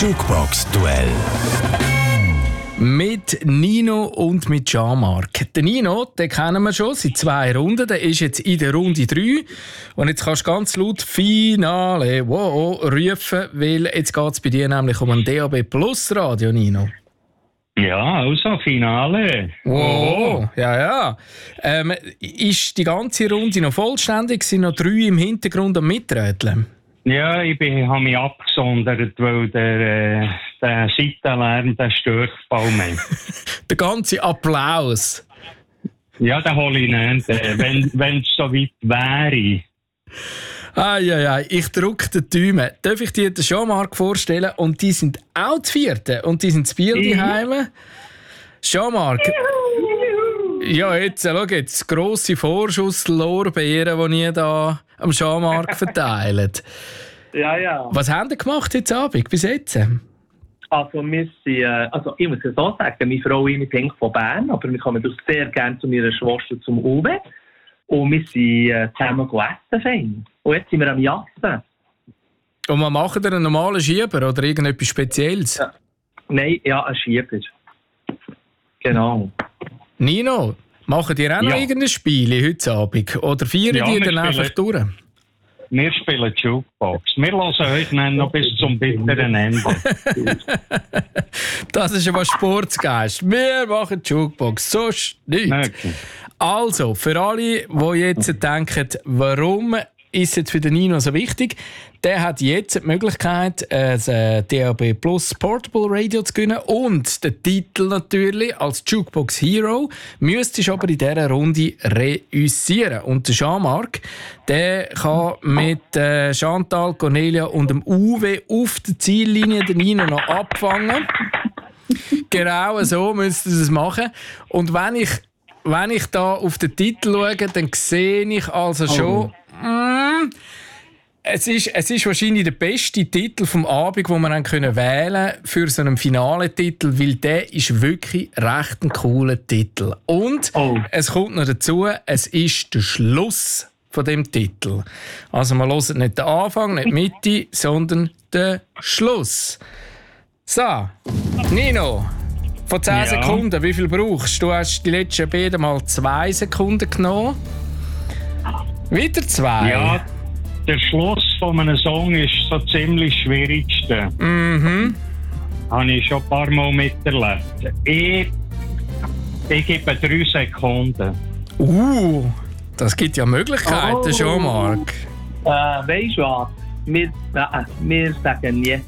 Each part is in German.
Jukebox-Duell mit Nino und mit Jean-Marc. Den Nino, den kennen wir schon seit 2 Runden. Der ist jetzt in der Runde 3. Und jetzt kannst du ganz laut «Finale» wow, rufen, weil jetzt geht es bei dir nämlich um ein DAB Plus Radio, Nino. Ja, also Finale. Wow, ja. Ist die ganze Runde noch vollständig? Sind noch 3 im Hintergrund am Miträteln? Ja, ich habe mich abgesondert, weil der Seitenlärm, der stört voll mich. Der ganze Applaus. Ja, den hole ich nicht, wenn es so weit wäre. Ich drücke den Daumen. Darf ich dir den Jean-Marc vorstellen? Und die sind auch die 4. Und die sind das Bier daheim. Jean-Marc. Ja, jetzt, schau jetzt. Grosse Vorschusslorbeeren, die ihr da am Jean-Marc verteilt. Ja. Was haben Sie gemacht heute Abend, bis jetzt? Also, wir sind, ich muss ja so sagen, meine Frau und ich sind von Bern, aber wir kommen doch sehr gerne zu meiner Schwester zum Uwe. Und wir sind zusammen essen fein. Und jetzt sind wir am Jassen. Und was macht ihr, einen normalen Schieber oder irgendetwas Spezielles? Ja. Nein, ja, ein Schieber. Genau. Nino, macht ihr auch noch irgendein Spiel heute Abend? Oder feiern die dann einfach durch? Wir spielen Jukebox. Wir hören euch noch bis zum bitteren Ende. Das ist aber Sportsgeist. Wir machen Jukebox, sonst nichts. Okay. Also, für alle, die jetzt denken, warum ist es für den Nino so wichtig, der hat jetzt die Möglichkeit, ein DAB Plus Portable Radio zu gewinnen und den Titel natürlich als Jukebox Hero. Müsstest aber in dieser Runde reüssieren. Und der Jean-Marc, der kann mit Chantal, Cornelia und dem Uwe auf der Ziellinie den Nino noch abfangen. Genau so müsst ihr es machen. Und wenn ich da auf den Titel schaue, dann sehe ich also schon, es ist wahrscheinlich der beste Titel vom Abend, den wir wählen können für so einen Finale-Titel, weil der ist wirklich recht ein cooler Titel. Und es kommt noch dazu, es ist der Schluss von dem Titel. Also wir hören nicht den Anfang, nicht die Mitte, sondern den Schluss. So, Nino, von 10 Sekunden, wie viel brauchst du? Du hast die letzten beiden Mal 2 Sekunden genommen. Wieder 2? Ja, der Schluss von einem Song ist so ziemlich das Schwierigste. Habe ich schon ein paar Mal miterlebt. Ich gebe 3 Sekunden. Das gibt ja Möglichkeiten, Jean-Marc. Weißt du was? Wir sagen jetzt.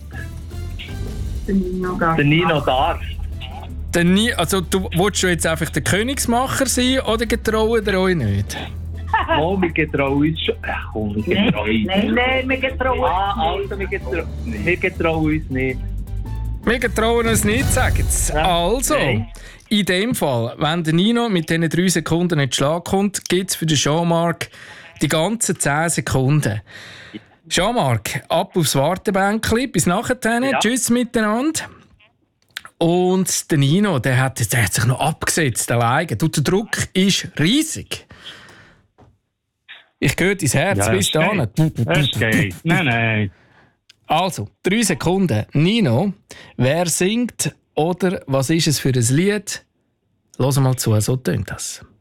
Der Nino darf. Also, willst du jetzt einfach der Königsmacher sein oder getrauen ihr euch nicht? Oh, wir getrauen uns schon. Nein, wir getrauen uns. Wir getrauen uns nicht. Wir getrauen uns nicht, sagen sie. Also, in dem Fall, wenn der Nino mit diesen 3 Sekunden nicht Schlag kommt, gibt es für den Jean-Marc die ganzen 10 Sekunden. Jean-Marc, ab aufs Wartebänkchen. Bis nachher. Ja. Tschüss miteinander. Und der Nino, der hat sich noch abgesetzt alleine. Der Druck ist riesig. Ich höre dein Herz bis dahin. Es geht. Nein. Also, 3 Sekunden. Nino, wer singt oder was ist es für ein Lied? Hör mal zu, so tönt das.